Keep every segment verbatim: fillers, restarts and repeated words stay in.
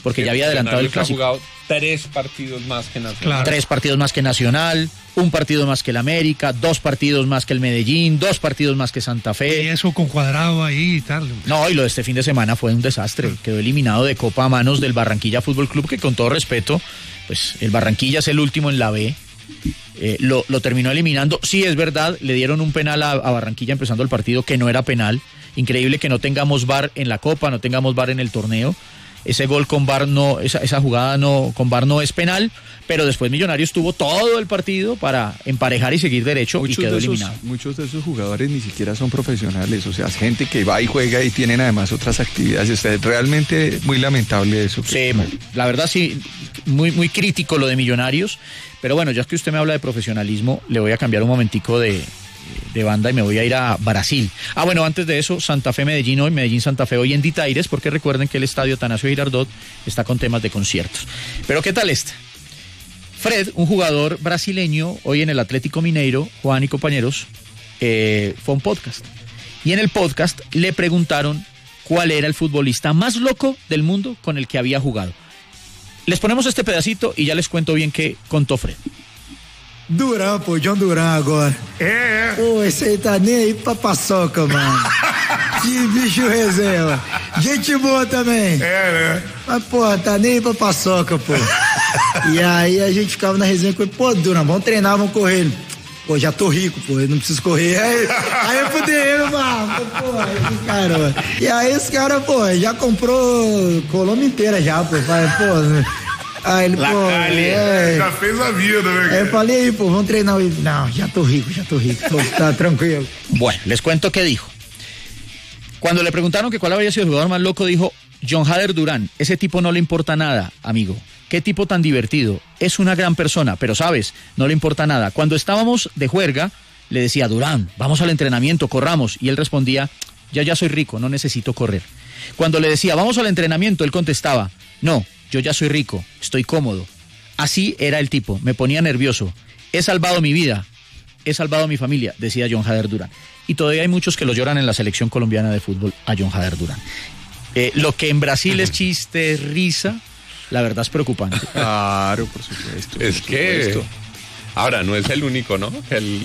porque ya había adelantado el clásico. Ha jugado tres partidos más que Nacional. Claro. Tres partidos más que Nacional, un partido más que el América, dos partidos más que el Medellín, dos partidos más que Santa Fe. Y eso con Cuadrado ahí y tal. No, y lo de este fin de semana fue un desastre. Quedó eliminado de Copa a manos del Barranquilla Fútbol Club, que con todo respeto, pues el Barranquilla es el último en la B. Eh, lo, lo terminó eliminando. Sí, es verdad, le dieron un penal a, a Barranquilla empezando el partido que no era penal. Increíble que no tengamos V A R en la Copa, no tengamos V A R en el torneo. Ese gol con V A R no, esa, esa jugada no, con V A R no es penal, pero después Millonarios tuvo todo el partido para emparejar y seguir derecho muchos y quedó de esos, eliminado. Muchos de esos jugadores ni siquiera son profesionales, o sea, es gente que va y juega y tienen además otras actividades. O sea, es realmente muy lamentable eso. Sí, la verdad sí, muy, muy crítico lo de Millonarios, pero bueno, ya que usted me habla de profesionalismo, le voy a cambiar un momentico de... de banda y me voy a ir a Brasil. Ah, bueno, antes de eso, Santa Fe Medellín hoy, Medellín Santa Fe hoy en Ditaires, porque recuerden que el estadio Atanasio Girardot está con temas de conciertos. Pero ¿qué tal esta? Fred, un jugador brasileño, hoy en el Atlético Mineiro, Juan y compañeros, eh, fue un podcast. Y en el podcast le preguntaron cuál era el futbolista más loco del mundo con el que había jugado. Les ponemos este pedacito y ya les cuento bien qué contó Fred. Duran, pô, John Duran agora. É, é. Pô, esse aí tá nem aí pra paçoca, mano. Que bicho resenha. Gente boa também. É, né? Mas, porra, tá nem aí pra paçoca, pô. E aí a gente ficava na resenha com ele, pô, Duran, vamos treinar, vamos correr. Pô, já tô rico, pô, eu não preciso correr. Aí, aí eu fudei ele, mano. Pô, esse cara, mano. E aí esse cara, pô, já comprou Colômbia inteira já, pô. Pô, ah, ele, La pô, é, já fez a vida, né? Aí eu falei, aí, pô, vamos treinar. Ele, não, já tô rico, já tô rico, tô, tá tranquilo. Bueno, les cuento qué dijo. Cuando le preguntaron que cuál había sido el jugador más loco, dijo, John Hader Durán, ese tipo no le importa nada, amigo. Qué tipo tan divertido. Es una gran persona, pero sabes, no le importa nada. Cuando estábamos de juerga, le decía, Durán, vamos al entrenamiento, corramos. Y él respondía, ya, ya soy rico, no necesito correr. Cuando le decía, vamos al entrenamiento, él contestaba, no, yo ya soy rico, estoy cómodo. Así era el tipo, me ponía nervioso. He salvado mi vida, he salvado a mi familia, decía John Hader Durán. Y todavía hay muchos que lo lloran en la selección colombiana de fútbol a John Hader Durán. Eh, lo que en Brasil es chiste, es risa, la verdad es preocupante. Claro, por supuesto. Es por que... supuesto. Ahora, no es el único, ¿no? El...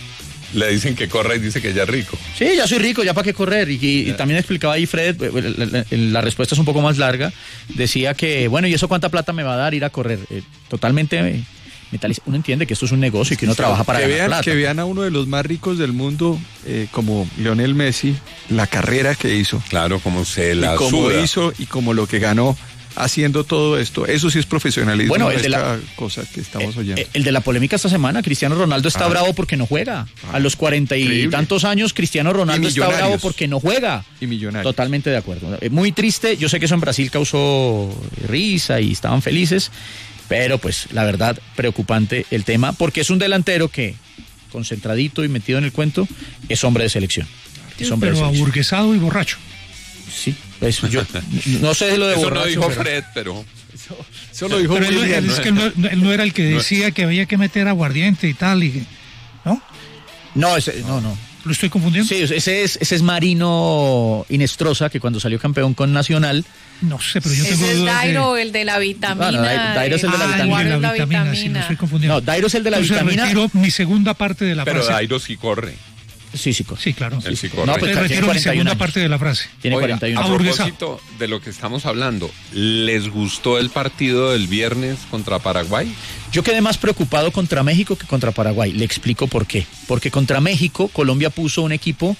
Le dicen que corra y dice que ya es rico. Sí, ya soy rico, ya para qué correr. Y, y, y también explicaba ahí Fred, la, la, la respuesta es un poco más larga, decía que, bueno, ¿y eso cuánta plata me va a dar ir a correr? Eh, totalmente eh, metalizado. Uno entiende que esto es un negocio y que uno trabaja para que ganar vean, plata. Que vean a uno de los más ricos del mundo, eh, como Lionel Messi, la carrera que hizo. Claro, como se la y como suda. hizo y como lo que ganó haciendo todo esto. Eso sí es profesionalismo. Bueno, el esta de la, cosa que estamos eh, oyendo. Eh, el de la polémica esta semana, Cristiano Ronaldo está ah. bravo porque no juega. Ah. A los cuarenta y Increíble. tantos años, Cristiano Ronaldo está bravo porque no juega. Y millonarios. Totalmente de acuerdo. Eh, muy triste. Yo sé que eso en Brasil causó risa y estaban felices, pero pues la verdad preocupante el tema, porque es un delantero que, concentradito y metido en el cuento, es hombre de selección. Es hombre pero de selección. Aburguesado y borracho. Sí, pues yo no sé lo de eso borracho. Eso no dijo pero... Fred, pero... Eso, eso lo dijo pero muy él, bien. Él, es que no, él no era el que decía que había que meter aguardiente y tal, y, ¿no? No, ese, no, no. ¿Lo estoy confundiendo? Sí, ese es, ese es Marino Inestrosa, que cuando salió campeón con Nacional... No sé, pero yo ese tengo es dudas Dairo, de... el de la vitamina. No, no, Dairo es el de la ah, vitamina. El de la la vitamina, vitamina. sí, lo estoy confundiendo. No, Dairo es el de la Entonces vitamina. retiro mi segunda parte de la pero frase. Pero Dairo sí corre. Sí, sí corre. Sí, claro. Él sí corre. No, pues retiro mi segunda años. parte de la frase. Tiene Oiga, cuarenta y uno. a Aburguesado. propósito de lo que estamos hablando, ¿les gustó el partido del viernes contra Paraguay? Yo quedé más preocupado contra México que contra Paraguay. Le explico por qué. Porque contra México, Colombia puso un equipo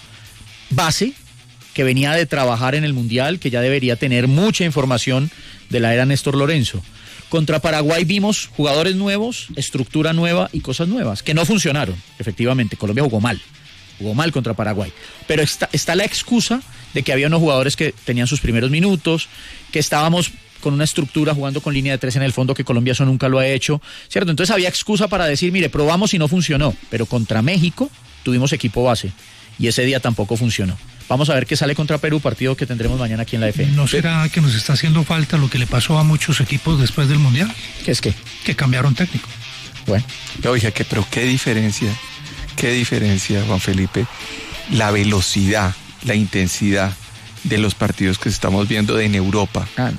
base que venía de trabajar en el Mundial, que ya debería tener mucha información de la era Néstor Lorenzo. Contra Paraguay vimos jugadores nuevos, estructura nueva y cosas nuevas, que no funcionaron, efectivamente. Colombia jugó mal, jugó mal contra Paraguay. Pero está, está la excusa de que había unos jugadores que tenían sus primeros minutos, que estábamos con una estructura jugando con línea de tres en el fondo, que Colombia eso nunca lo ha hecho, ¿cierto? Entonces había excusa para decir, mire, probamos y no funcionó. Pero contra México tuvimos equipo base y ese día tampoco funcionó. Vamos a ver qué sale contra Perú, partido que tendremos mañana aquí en la F M. ¿No será que nos está haciendo falta lo que le pasó a muchos equipos después del Mundial? ¿Qué es qué? Que cambiaron técnico. Bueno. Oiga, que, pero qué diferencia, qué diferencia, Juan Felipe, la velocidad, la intensidad de los partidos que estamos viendo en Europa. Ah, no.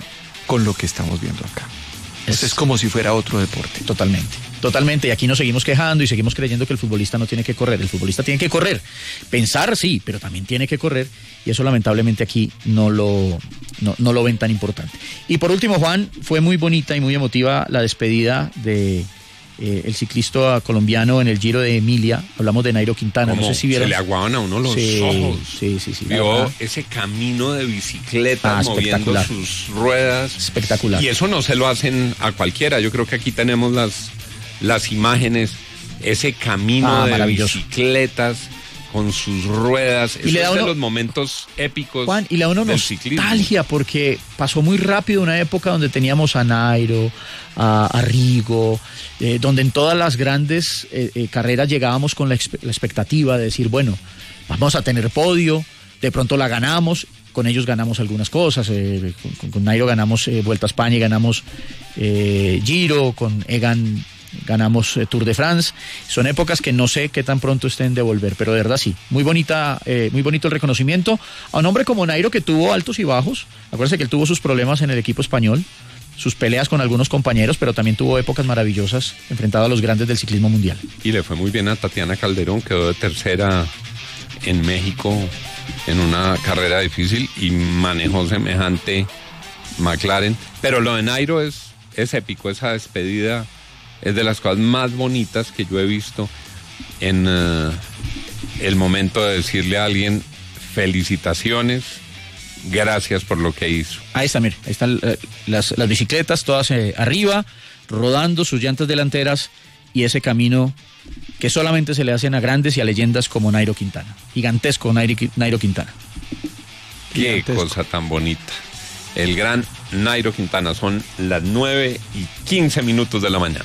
con lo que estamos viendo acá. Es, es como si fuera otro deporte. Totalmente, totalmente. Y aquí nos seguimos quejando y seguimos creyendo que el futbolista no tiene que correr. El futbolista tiene que correr. Pensar sí, pero también tiene que correr. Y eso lamentablemente aquí no lo, no, no lo ven tan importante. Y por último, Juan, fue muy bonita y muy emotiva la despedida de eh, el ciclista colombiano en el Giro de Emilia. Hablamos de Nairo Quintana. No sé si vieron. Se le aguaban a uno los sí, ojos. Sí, sí, sí. Vio ese camino de bicicleta ah, moviendo sus ruedas. Espectacular. Y eso no se lo hacen a cualquiera. Yo creo que aquí tenemos las, las imágenes. Ese camino ah, de bicicletas con sus ruedas. Y eso le da es uno, de los momentos épicos. Juan, y le da uno nostalgia porque pasó muy rápido una época donde teníamos a Nairo, a, a Rigo, eh, donde en todas las grandes eh, eh, carreras llegábamos con la, la expectativa de decir, bueno, vamos a tener podio, de pronto la ganamos, con ellos ganamos algunas cosas, eh, con, con Nairo ganamos eh, Vuelta a España y ganamos eh, Giro, con Egan ganamos eh, Tour de France. Son épocas que no sé qué tan pronto estén de volver, pero de verdad sí, muy bonita, eh, muy bonito el reconocimiento a un hombre como Nairo que tuvo altos y bajos. Acuérdense que él tuvo sus problemas en el equipo español, sus peleas con algunos compañeros, pero también tuvo épocas maravillosas enfrentado a los grandes del ciclismo mundial. Y le fue muy bien a Tatiana Calderón, quedó de tercera en México en una carrera difícil y manejó semejante McLaren. Pero lo de Nairo es, es épico, esa despedida es de las cosas más bonitas que yo he visto en uh, el momento de decirle a alguien felicitaciones, gracias por lo que hizo. Ahí está, mire, ahí están uh, las, las bicicletas todas eh, arriba, rodando sus llantas delanteras y ese camino que solamente se le hacen a grandes y a leyendas como Nairo Quintana. Gigantesco Nairo, Nairo Quintana. Qué Gigantesco. Cosa tan bonita. El gran Nairo Quintana. Son las nueve y quince minutos de la mañana.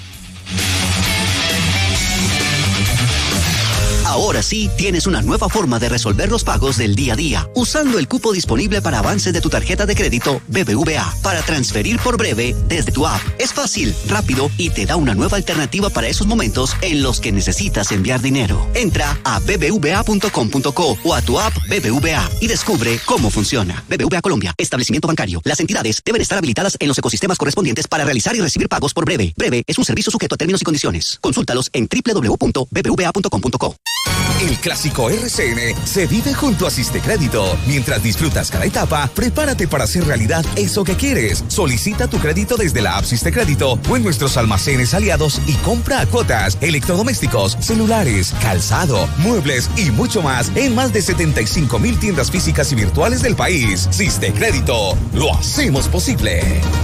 Ahora sí tienes una nueva forma de resolver los pagos del día a día, usando el cupo disponible para avances de tu tarjeta de crédito B B V A para transferir por Breve desde tu app. Es fácil, rápido y te da una nueva alternativa para esos momentos en los que necesitas enviar dinero. Entra a b b v a punto com punto co o a tu app B B V A y descubre cómo funciona. B B V A Colombia, establecimiento bancario. Las entidades deben estar habilitadas en los ecosistemas correspondientes para realizar y recibir pagos por Breve. Breve es un servicio sujeto a términos y condiciones. Consúltalos en w w w punto b b v a punto com punto co. El clásico R C N se vive junto a Sistecrédito. Mientras disfrutas cada etapa, prepárate para hacer realidad eso que quieres. Solicita tu crédito desde la app Sistecrédito o en nuestros almacenes aliados y compra a cuotas, electrodomésticos, celulares, calzado, muebles y mucho más en más de setenta y cinco mil tiendas físicas y virtuales del país. Sistecrédito, lo hacemos posible.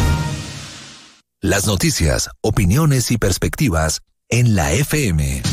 Las noticias, opiniones y perspectivas en la F M.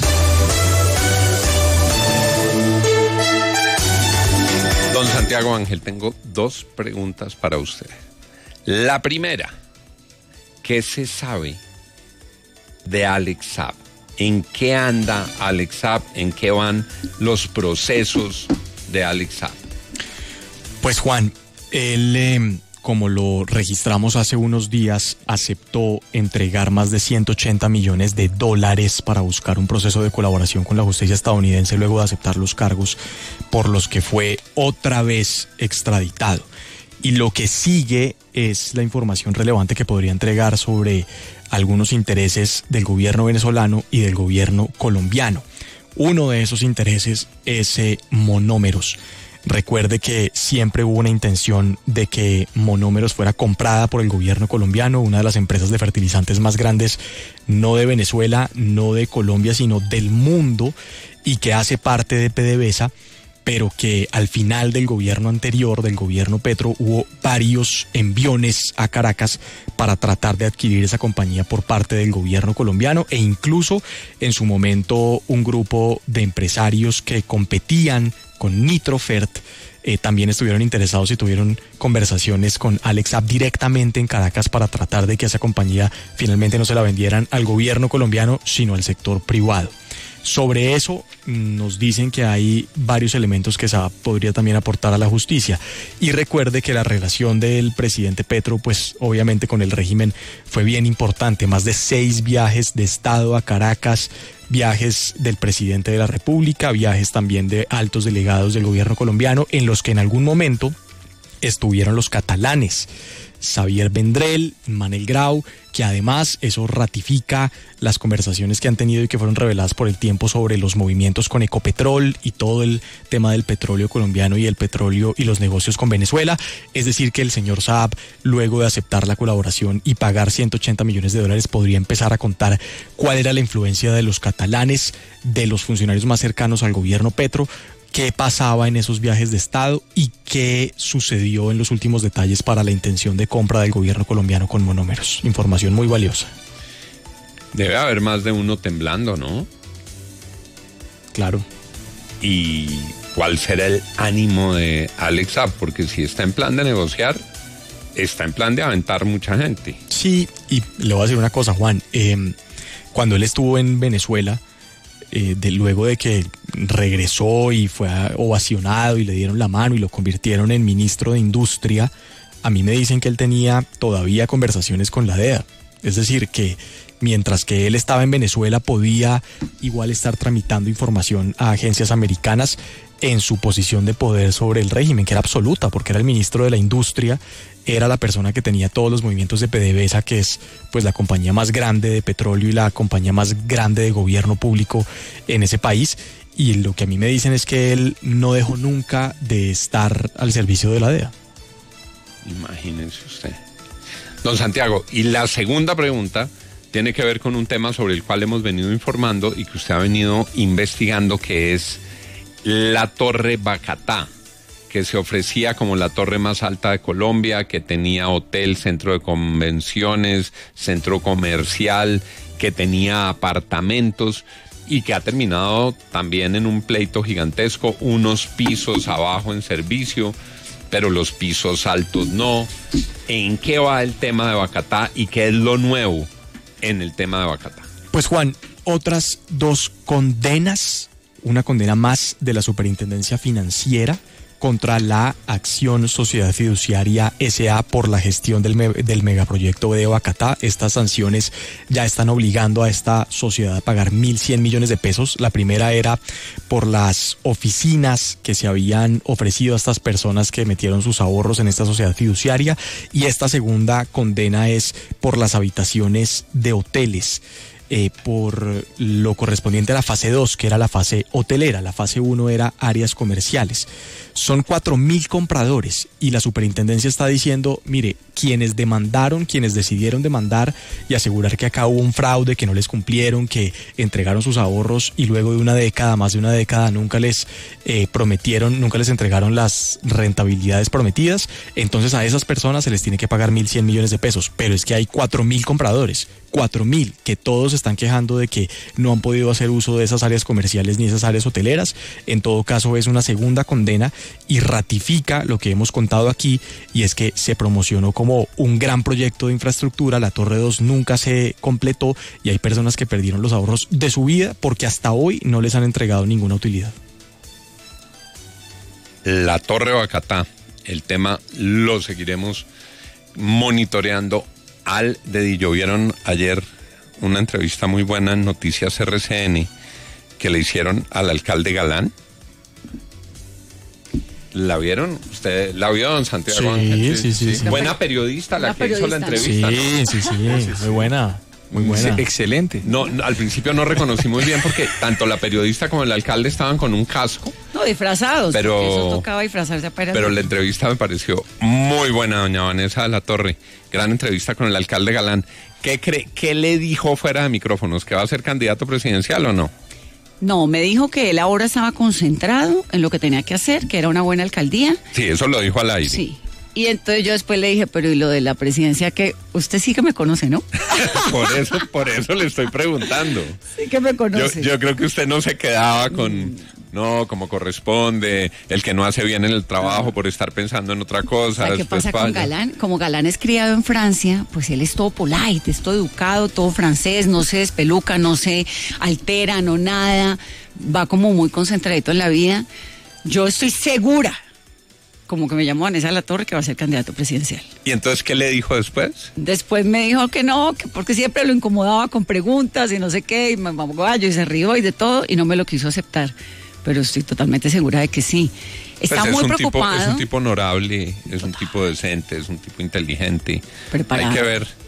Don Santiago Ángel, tengo dos preguntas para usted. La primera, ¿qué se sabe de Alex Saab? ¿En qué anda Alex Saab? ¿En qué van los procesos de Alex Saab? Pues Juan, él, eh, como lo registramos hace unos días, aceptó entregar más de ciento ochenta millones de dólares para buscar un proceso de colaboración con la justicia estadounidense luego de aceptar los cargos por los que fue otra vez extraditado. Y lo que sigue es la información relevante que podría entregar sobre algunos intereses del gobierno venezolano y del gobierno colombiano. Uno de esos intereses es eh, Monómeros. Recuerde que siempre hubo una intención de que Monómeros fuera comprada por el gobierno colombiano, una de las empresas de fertilizantes más grandes, no de Venezuela, no de Colombia, sino del mundo, y que hace parte de PDVSA, pero que al final del gobierno anterior, del gobierno Petro, hubo varios enviones a Caracas para tratar de adquirir esa compañía por parte del gobierno colombiano, e incluso en su momento un grupo de empresarios que competían con Nitrofert eh, también estuvieron interesados y tuvieron conversaciones con Alex Saab directamente en Caracas para tratar de que esa compañía finalmente no se la vendieran al gobierno colombiano, sino al sector privado. Sobre eso nos dicen que hay varios elementos que Saab podría también aportar a la justicia. Y recuerde que la relación del presidente Petro, pues obviamente con el régimen fue bien importante. Más de seis viajes de Estado a Caracas, viajes del presidente de la República, viajes también de altos delegados del gobierno colombiano, en los que en algún momento estuvieron los catalanes. Xavier Vendrell, Manel Grau, que además eso ratifica las conversaciones que han tenido y que fueron reveladas por el tiempo sobre los movimientos con Ecopetrol y todo el tema del petróleo colombiano y el petróleo y los negocios con Venezuela. Es decir, que el señor Saab, luego de aceptar la colaboración y pagar ciento ochenta millones de dólares, podría empezar a contar cuál era la influencia de los catalanes, de los funcionarios más cercanos al gobierno Petro, qué pasaba en esos viajes de Estado y qué sucedió en los últimos detalles para la intención de compra del gobierno colombiano con monómeros. Información muy valiosa. Debe haber más de uno temblando, ¿no? Claro. ¿Y cuál será el ánimo de Alex Saab? Porque si está en plan de negociar, está en plan de aventar mucha gente. Sí, y le voy a decir una cosa, Juan. Eh, cuando él estuvo en Venezuela, Eh, de luego de que regresó y fue ovacionado y le dieron la mano y lo convirtieron en ministro de Industria, a mí me dicen que él tenía todavía conversaciones con la D E A. Es decir, que mientras que él estaba en Venezuela podía igual estar tramitando información a agencias americanas en su posición de poder sobre el régimen, que era absoluta, porque era el ministro de la Industria, era la persona que tenía todos los movimientos de PDVSA, que es pues la compañía más grande de petróleo y la compañía más grande de gobierno público en ese país. Y lo que a mí me dicen es que él no dejó nunca de estar al servicio de la D E A. Imagínense usted. Don Santiago, y la segunda pregunta tiene que ver con un tema sobre el cual hemos venido informando y que usted ha venido investigando, que es la Torre Bacatá, que se ofrecía como la torre más alta de Colombia, que tenía hotel, centro de convenciones, centro comercial, que tenía apartamentos y que ha terminado también en un pleito gigantesco, unos pisos abajo en servicio, pero los pisos altos no. ¿En qué va el tema de Bacatá y qué es lo nuevo en el tema de Bacatá? Pues Juan, otras dos condenas, una condena más de la Superintendencia Financiera contra la Acción Sociedad Fiduciaria S A por la gestión del, me, del megaproyecto de Bacatá. Estas sanciones ya están obligando a esta sociedad a pagar mil cien millones de pesos. La primera era por las oficinas que se habían ofrecido a estas personas que metieron sus ahorros en esta sociedad fiduciaria, y esta segunda condena es por las habitaciones de hoteles. Eh, por lo correspondiente a la fase dos, que era la fase hotelera. La fase uno era áreas comerciales. Son cuatro mil compradores y la superintendencia está diciendo, mire, quienes demandaron, quienes decidieron demandar y asegurar que acá hubo un fraude, que no les cumplieron, que entregaron sus ahorros y luego de una década, más de una década, nunca les eh, prometieron, nunca les entregaron las rentabilidades prometidas, entonces a esas personas se les tiene que pagar mil cien millones de pesos. Pero es que hay cuatro mil compradores, cuatro mil, que todos están quejando de que no han podido hacer uso de esas áreas comerciales ni esas áreas hoteleras. En todo caso, es una segunda condena y ratifica lo que hemos contado aquí, y es que se promocionó como un gran proyecto de infraestructura. La Torre dos nunca se completó y hay personas que perdieron los ahorros de su vida porque hasta hoy no les han entregado ninguna utilidad. La Torre Bacatá, el tema lo seguiremos monitoreando al dedillo. Vieron ayer una entrevista muy buena en Noticias R C N que le hicieron al alcalde Galán. ¿La vieron? ¿Usted la vio, don Santiago? Sí, sí, sí, sí. Buena periodista la que periodista. hizo la entrevista. Sí, ¿no? sí, sí, muy buena. Muy buena. Sí, excelente. No, no, al principio no reconocí muy bien porque tanto la periodista como el alcalde estaban con un casco. No, disfrazados. Pero, porque eso tocaba disfrazarse para pero la entrevista me pareció muy buena, doña Vanessa de la Torre. Gran entrevista con el alcalde Galán. ¿Qué cree, qué le dijo fuera de micrófonos? ¿Que va a ser candidato presidencial o no? No, me dijo que él ahora estaba concentrado en lo que tenía que hacer, que era una buena alcaldía. Sí, eso lo dijo al aire. Sí. Y entonces yo después le dije, pero ¿y lo de la presidencia? Que usted sí que me conoce, ¿no? por eso, por eso le estoy preguntando. Sí que me conoce. Yo, yo creo que usted no se quedaba con, mm. no, como corresponde, el que no hace bien en el trabajo por estar pensando en otra cosa. O sea, ¿qué pasa con Galán? Como Galán es criado en Francia, pues él es todo polite, es todo educado, todo francés, no se despeluca, no se altera, no nada, va como muy concentradito en la vida. Yo estoy segura, como que me llamó Vanessa de la Torre, que va a ser candidato presidencial. ¿Y entonces qué le dijo después? Después me dijo que no, que porque siempre lo incomodaba con preguntas y no sé qué, y me mamó gallo y se rió y de todo, y no me lo quiso aceptar. Pero estoy totalmente segura de que sí. Está Pues muy es un preocupado. Tipo, es un tipo honorable, es un tipo decente, es un tipo inteligente. Preparado. Hay que ver,